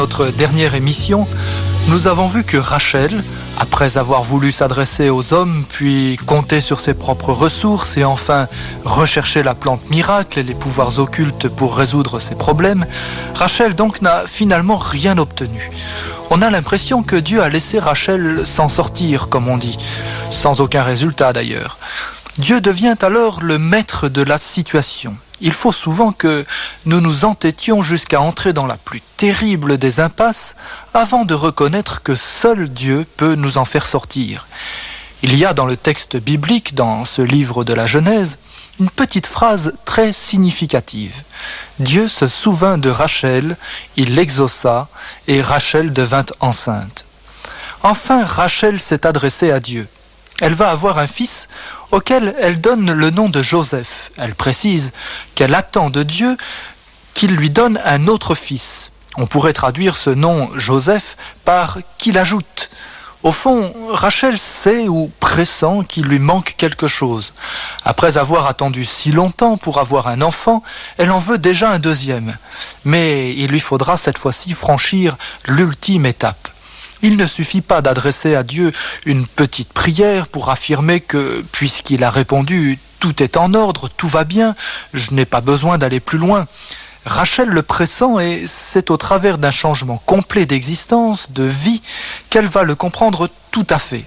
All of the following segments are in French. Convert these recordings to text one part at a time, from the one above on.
Notre dernière émission, nous avons vu que Rachel, après avoir voulu s'adresser aux hommes, puis compter sur ses propres ressources et enfin rechercher la plante miracle et les pouvoirs occultes pour résoudre ses problèmes, Rachel donc n'a finalement rien obtenu. On a l'impression que Dieu a laissé Rachel s'en sortir, comme on dit, sans aucun résultat d'ailleurs. Dieu devient alors le maître de la situation. Il faut souvent que nous nous entêtions jusqu'à entrer dans la plus terrible des impasses avant de reconnaître que seul Dieu peut nous en faire sortir. Il y a dans le texte biblique, dans ce livre de la Genèse, une petite phrase très significative. Dieu se souvint de Rachel, il l'exauça et Rachel devint enceinte. Enfin, Rachel s'est adressée à Dieu. Elle va avoir un fils auquel elle donne le nom de Joseph. Elle précise qu'elle attend de Dieu qu'il lui donne un autre fils. On pourrait traduire ce nom Joseph par « qu'il ajoute ». Au fond, Rachel sait ou pressent qu'il lui manque quelque chose. Après avoir attendu si longtemps pour avoir un enfant, elle en veut déjà un deuxième. Mais il lui faudra cette fois-ci franchir l'ultime étape. Il ne suffit pas d'adresser à Dieu une petite prière pour affirmer que, puisqu'il a répondu « tout est en ordre, tout va bien, je n'ai pas besoin d'aller plus loin ». Rachel le pressent et c'est au travers d'un changement complet d'existence, de vie, qu'elle va le comprendre tout à fait.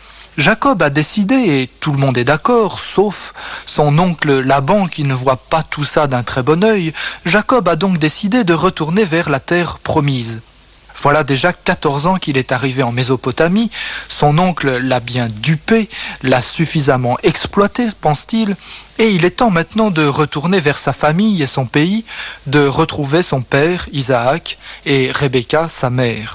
Jacob a décidé, et tout le monde est d'accord, sauf son oncle Laban qui ne voit pas tout ça d'un très bon œil. Jacob a donc décidé de retourner vers la terre promise. Voilà déjà 14 ans qu'il est arrivé en Mésopotamie. Son oncle l'a bien dupé, l'a suffisamment exploité, pense-t-il, et il est temps maintenant de retourner vers sa famille et son pays, de retrouver son père, Isaac, et Rebecca, sa mère.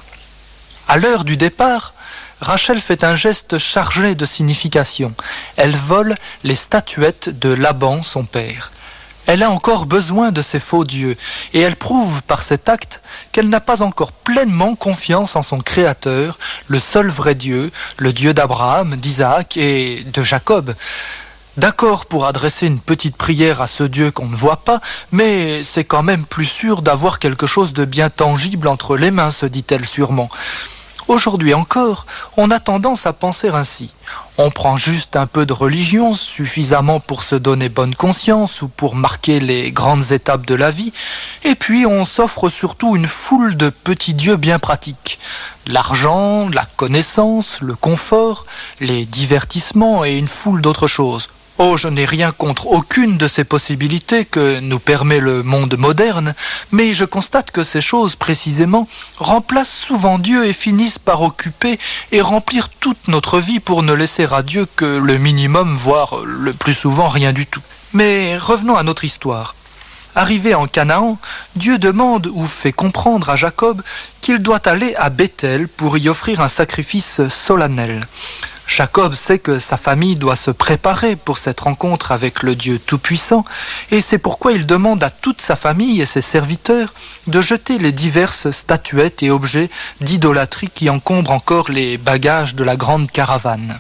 À l'heure du départ, Rachel fait un geste chargé de signification. Elle vole les statuettes de Laban, son père. Elle a encore besoin de ses faux dieux, et elle prouve par cet acte qu'elle n'a pas encore pleinement confiance en son Créateur, le seul vrai Dieu, le Dieu d'Abraham, d'Isaac et de Jacob. D'accord pour adresser une petite prière à ce Dieu qu'on ne voit pas, mais c'est quand même plus sûr d'avoir quelque chose de bien tangible entre les mains, se dit-elle sûrement. Aujourd'hui encore, on a tendance à penser ainsi. On prend juste un peu de religion, suffisamment pour se donner bonne conscience ou pour marquer les grandes étapes de la vie, et puis on s'offre surtout une foule de petits dieux bien pratiques. L'argent, la connaissance, le confort, les divertissements et une foule d'autres choses. Oh, je n'ai rien contre aucune de ces possibilités que nous permet le monde moderne, mais je constate que ces choses, précisément, remplacent souvent Dieu et finissent par occuper et remplir toute notre vie pour ne laisser à Dieu que le minimum, voire le plus souvent rien du tout. Mais revenons à notre histoire. Arrivé en Canaan, Dieu demande ou fait comprendre à Jacob qu'il doit aller à Béthel pour y offrir un sacrifice solennel. Jacob sait que sa famille doit se préparer pour cette rencontre avec le Dieu Tout-Puissant et c'est pourquoi il demande à toute sa famille et ses serviteurs de jeter les diverses statuettes et objets d'idolâtrie qui encombrent encore les bagages de la grande caravane.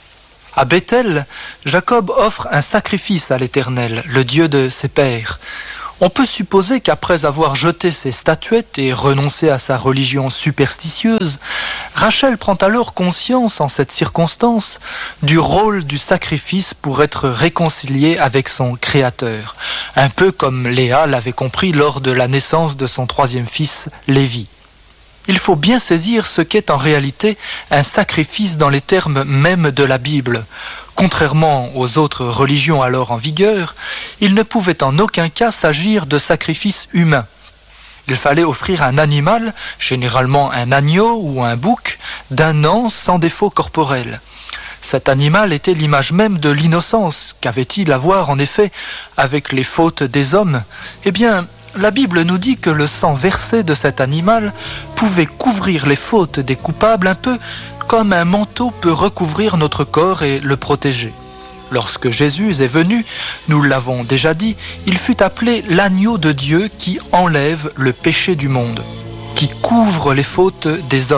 À Béthel, Jacob offre un sacrifice à l'Éternel, le Dieu de ses pères. On peut supposer qu'après avoir jeté ses statuettes et renoncé à sa religion superstitieuse, Rachel prend alors conscience en cette circonstance du rôle du sacrifice pour être réconciliée avec son Créateur, un peu comme Léa l'avait compris lors de la naissance de son troisième fils, Lévi. Il faut bien saisir ce qu'est en réalité un sacrifice dans les termes mêmes de la Bible. Contrairement aux autres religions alors en vigueur, il ne pouvait en aucun cas s'agir de sacrifices humains. Il fallait offrir un animal, généralement un agneau ou un bouc, d'un an sans défaut corporel. Cet animal était l'image même de l'innocence. Qu'avait-il à voir en effet avec les fautes des hommes ? Eh bien, la Bible nous dit que le sang versé de cet animal pouvait couvrir les fautes des coupables un peu comme un manteau peut recouvrir notre corps et le protéger. Lorsque Jésus est venu, nous l'avons déjà dit, il fut appelé l'agneau de Dieu qui enlève le péché du monde, qui couvre les fautes des hommes.